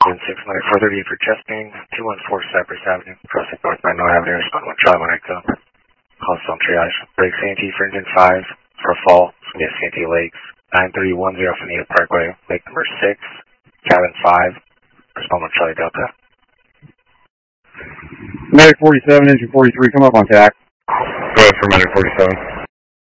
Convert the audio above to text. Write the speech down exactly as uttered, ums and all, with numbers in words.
Wind six nine four thirty for Chesting, two one four Cypress Avenue, crossing North Magnolia Avenue, respond one Charlie one Echo. Call on triage. Break C N T for engine five for a fall. It's going to be at C N T Lakes. nine three one zero Fanita Parkway, Lake number six, cabin five, respond one Charlie Delta. Medic forty-seven, engine forty-three, come up on tack. Go ahead for Medic forty-seven.